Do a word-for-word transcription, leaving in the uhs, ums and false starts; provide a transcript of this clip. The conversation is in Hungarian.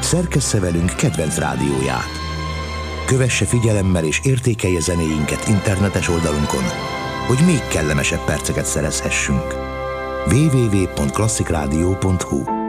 szerkessze velünk kedvenc rádióját. Kövesse figyelemmel és értékelje zenéinket internetes oldalunkon, hogy még kellemesebb perceket szerezhessünk. double-u double-u double-u pont klasszik rádió pont hu